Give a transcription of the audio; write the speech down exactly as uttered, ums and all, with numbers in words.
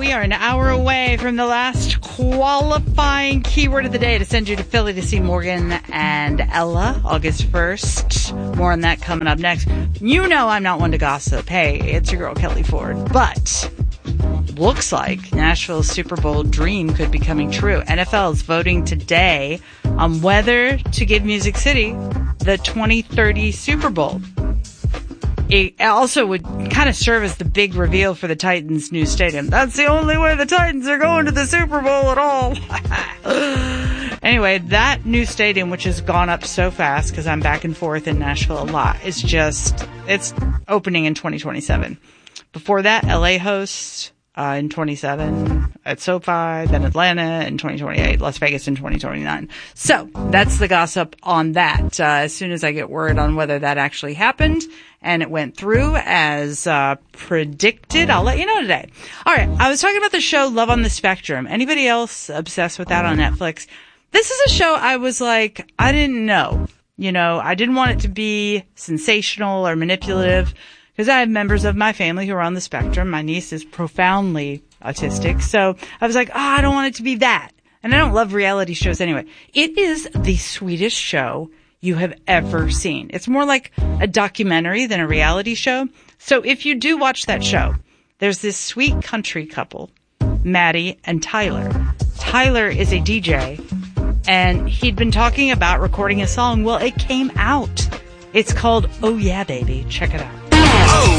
We are an hour away from the last qualifying keyword of the day to send you to Philly to see Morgan and Ella August first. More on that coming up next. You know I'm not one to gossip. Hey, it's your girl Kelly Ford. But looks like Nashville's Super Bowl dream could be coming true. N F L is voting today on whether to give Music City the twenty thirty Super Bowl. It also would kind of serve as the big reveal for the Titans' new stadium. That's the only way the Titans are going to the Super Bowl at all. Anyway, that new stadium, which has gone up so fast because I'm back and forth in Nashville a lot, is just, it's opening in twenty twenty-seven. Before that, L A hosts uh, in twenty-seven at SoFi, then Atlanta in twenty twenty-eight, Las Vegas in twenty twenty-nine. So that's the gossip on that. Uh, as soon as I get word on whether that actually happened and it went through as uh predicted, I'll let you know today. All right, I was talking about the show Love on the Spectrum. Anybody else obsessed with that on Netflix? This is a show I was like, I didn't know. You know, I didn't want it to be sensational or manipulative because I have members of my family who are on the spectrum. My niece is profoundly autistic. So I was like, oh, I don't want it to be that. And I don't love reality shows anyway. It is the sweetest show you have ever seen. It's more like a documentary than a reality show. So if you do watch that show, there's this sweet country couple, Maddie and Tyler. Tyler is a D J, and he'd been talking about recording a song. Well, it came out. It's called Oh Yeah Baby. Check it out. Oh